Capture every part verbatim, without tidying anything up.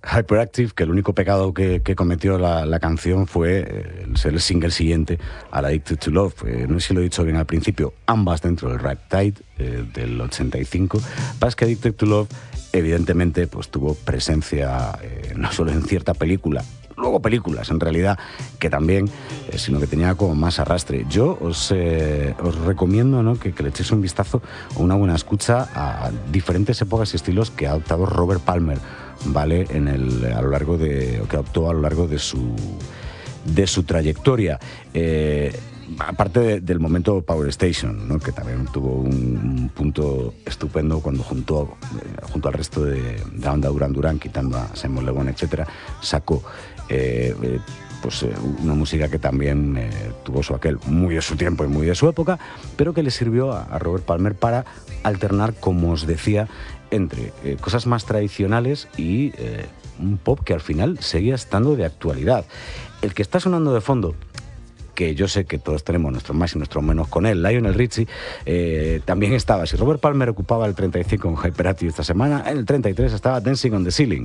Hyperactive, que el único pecado que, que cometió la, la canción fue eh, ser el single siguiente a la Addicted to Love. Eh, no sé si lo he dicho bien al principio, ambas dentro del Riptide eh, del ochenta y cinco. Pasa que Addicted to Love, evidentemente, pues tuvo presencia eh, no solo en cierta película, luego películas en realidad, que también, eh, sino que tenía como más arrastre. Yo os, eh, os recomiendo, ¿no?, que, que le echéis un vistazo o una buena escucha a diferentes épocas y estilos que ha adoptado Robert Palmer, ¿vale?, en el, a lo largo de, que adoptó a lo largo de su, de su trayectoria. Eh, aparte de, del momento Power Station, ¿no?, que también tuvo un, un punto estupendo cuando junto, eh, junto al resto de, de la banda Duran Duran, quitando a Simon Le Bon, etcétera, sacó eh, eh, pues eh, una música que también eh, tuvo su aquel muy de su tiempo y muy de su época, pero que le sirvió a, a Robert Palmer para alternar, como os decía, entre eh, cosas más tradicionales y eh, un pop que al final seguía estando de actualidad. El que está sonando de fondo, que yo sé que todos tenemos nuestros más y nuestros menos con él, Lionel Richie, eh, también estaba. Si Robert Palmer ocupaba el treinta y cinco en Hyperactive esta semana, en el treinta y tres estaba Dancing on the Ceiling.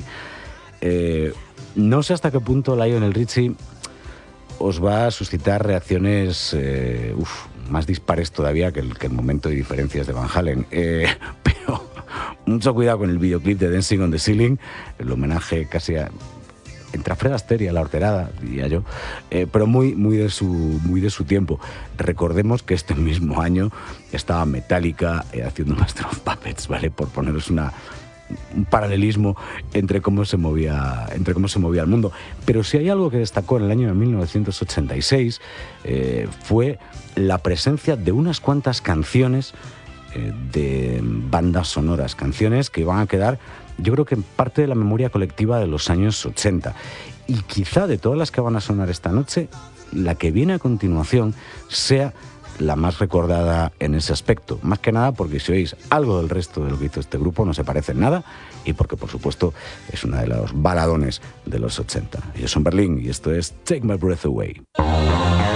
Eh, no sé hasta qué punto Lionel Richie os va a suscitar reacciones eh, uf, más dispares todavía que el, que el momento de diferencias de Van Halen. Eh, pero mucho cuidado con el videoclip de Dancing on the Ceiling, el homenaje casi a... entre a Fred Astaire y a La Horterada, diría yo, eh, pero muy, muy, de su, muy de su tiempo. Recordemos que este mismo año estaba Metallica eh, haciendo Master of Puppets, ¿vale?, por poneros una, un paralelismo entre cómo se movía, entre cómo se movía el mundo. Pero si hay algo que destacó en el año de mil novecientos ochenta y seis, eh, fue la presencia de unas cuantas canciones eh, de bandas sonoras, canciones que iban a quedar, yo creo que en parte de la memoria colectiva de los años ochenta. Y quizá de todas las que van a sonar esta noche, la que viene a continuación sea la más recordada en ese aspecto. Más que nada porque si oís algo del resto de lo que hizo este grupo no se parece en nada, y porque por supuesto es una de los baladones de los ochenta. Yo soy Berlín y esto es Take My Breath Away.